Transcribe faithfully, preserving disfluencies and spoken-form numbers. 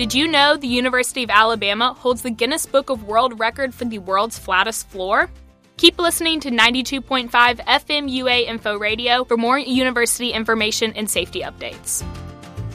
Did you know the University of Alabama holds the Guinness Book of World Record for the world's flattest floor? Keep listening to ninety-two point five F M U A Info Radio for more university information and safety updates.